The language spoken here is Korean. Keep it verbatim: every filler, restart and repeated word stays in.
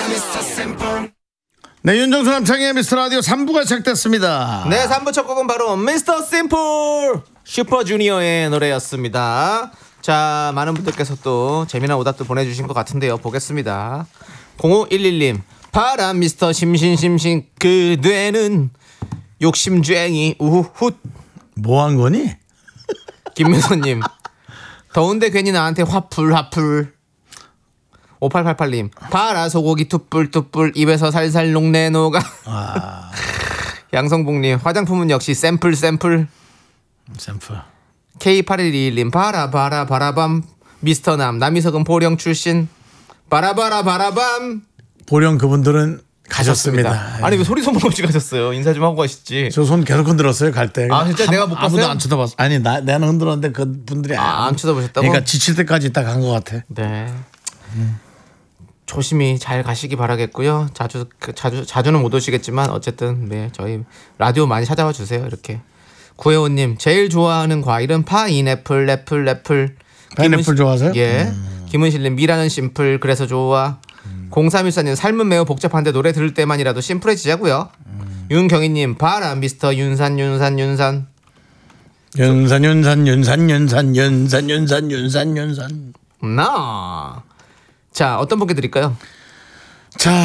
네, 윤정수 남창의 미스터 라디오 삼 부가 시작됐습니다. 네, 삼 부 첫 곡은 바로 미스터 심플 슈퍼주니어의 노래였습니다. 자, 많은 분들께서 또 재미난 오답도 보내주신 것 같은데요. 보겠습니다. 공오일일 님, 바람 미스터 심신심신 그대는 욕심쟁이 우훗. 뭐 한 거니? 김민서님, 더운데 괜히 나한테 화풀 화풀. 오팔팔팔 님, 봐라 소고기 툭불툭불 입에서 살살 녹내 녹아. 아. 양성복님, 화장품은 역시 샘플 샘플. 샘플. 케이 팔일이일 님, 바라 바라 바라밤 미스터남 남이석은 보령 출신. 바라바라 바라밤. 보령 그분들은 가셨습니다. 가셨습니다. 아니 왜 소리 소문 없이 가셨어요? 인사 좀 하고 가시지. 저 손 계속 흔들었어요 갈 때. 아 진짜 내가 못 봤어요? 아무도 안 쳐다봤어. 아니 나 내는 흔들었는데 그 분들이 아, 안 쳐다보셨다고? 그러니까 지칠 때까지 딱 간 것 같아. 네. 음. 조심히 잘 가시기 바라겠고요. 자주 그, 자주 자주는 못 오시겠지만 어쨌든 네 저희 라디오 많이 찾아와 주세요. 이렇게. 구혜원 님, 제일 좋아하는 과일은 파인애플, 애플, 애플. 파인애플 김은시- 좋아하세요? 예. 음. 김은실 님, 미라는 심플 그래서 좋아. 음. 공삼일사 님, 삶은 매우 복잡한데 노래 들을 때만이라도 심플해지자고요. 음. 윤경희 님, 바라 미스터 윤산 윤산 윤산. 윤산 윤산 윤산 윤산 윤산 윤산 윤산 윤산. 나. 자, 어떤 분께 드릴까요? 자,